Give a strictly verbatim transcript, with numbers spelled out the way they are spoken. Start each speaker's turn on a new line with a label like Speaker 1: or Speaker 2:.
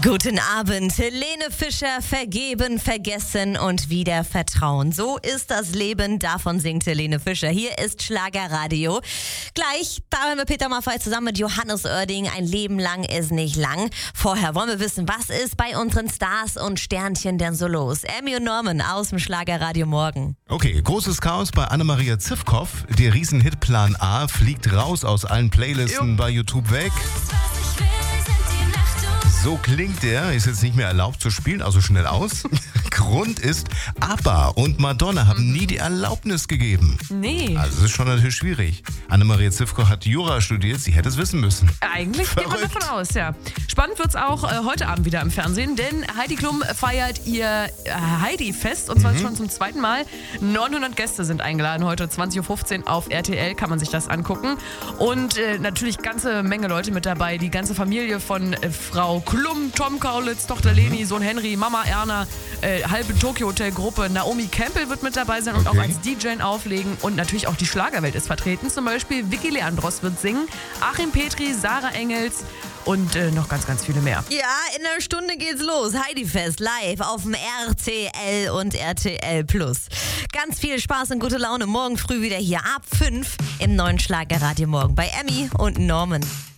Speaker 1: Guten Abend. Helene Fischer, vergeben, vergessen und wieder vertrauen. So ist das Leben, davon singt Helene Fischer. Hier ist Schlagerradio. Gleich, da hören wir Peter Maffay zusammen mit Johannes Oerding. Ein Leben lang ist nicht lang. Vorher wollen wir wissen, was ist bei unseren Stars und Sternchen denn so los? Emmy und Norman aus dem Schlagerradio morgen.
Speaker 2: Okay, großes Chaos bei Annemaria Zivkow. Der Riesenhit Plan A fliegt raus aus allen Playlisten jo. bei YouTube weg. So klingt der, ist jetzt nicht mehr erlaubt zu spielen, also schnell aus. Grund ist, ABBA und Madonna haben nie die Erlaubnis gegeben.
Speaker 3: Nee.
Speaker 2: Also das ist schon natürlich schwierig. Annemaria Zivkow hat Jura studiert, sie hätte es wissen müssen.
Speaker 3: Eigentlich Verrückt. geht man davon aus, ja. Spannend wird's auch äh, heute Abend wieder im Fernsehen, denn Heidi Klum feiert ihr äh, Heidi-Fest und zwar mhm. schon zum zweiten Mal. neunhundert Gäste sind eingeladen, heute zwanzig Uhr fünfzehn auf R T L kann man sich das angucken. Und äh, natürlich ganze Menge Leute mit dabei, die ganze Familie von äh, Frau Klum, Tom Kaulitz, Tochter Leni, Sohn Henry, Mama Erna, äh, halbe Tokyo Hotel Gruppe, Naomi Campbell wird mit dabei sein und okay. auch als D J auflegen und natürlich auch die Schlagerwelt ist vertreten, zum Beispiel Vicky Leandros wird singen, Achim Petri, Sarah Engels und äh, noch ganz, ganz viele mehr.
Speaker 1: Ja, in einer Stunde geht's los. Heidi-Fest live auf dem R T L und R T L Plus. Ganz viel Spaß und gute Laune morgen früh wieder hier ab fünf im neuen Schlagerradio morgen bei Emmy und Norman.